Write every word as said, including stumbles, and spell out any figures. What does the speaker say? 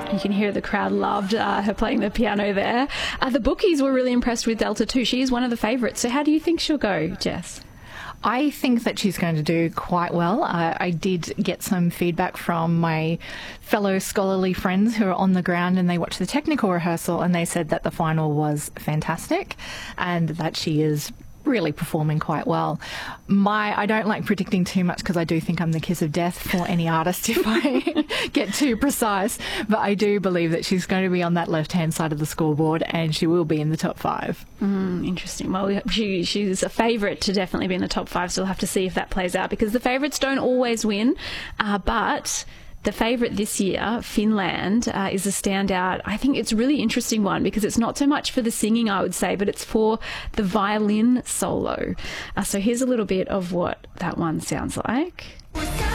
You can hear the crowd loved uh, her playing the piano there. Uh, the bookies were really impressed with Delta too. She's one of the favourites. So how do you think she'll go, Jess? I think that she's going to do quite well. Uh, I did get some feedback from my fellow scholarly friends who are on the ground, and they watched the technical rehearsal, and they said that the final was fantastic and that she is really performing quite well. My, I don't like predicting too much because I do think I'm the kiss of death for any artist if I get too precise, but I do believe that she's going to be on that left-hand side of the scoreboard and she will be in the top five. Mm, interesting. Well, she, she's a favourite to definitely be in the top five, so we'll have to see if that plays out because the favourites don't always win, uh, but the favourite this year, Finland, uh, is a standout. I think it's a really interesting one because it's not so much for the singing, I would say, but it's for the violin solo. Uh, so here's a little bit of what that one sounds like.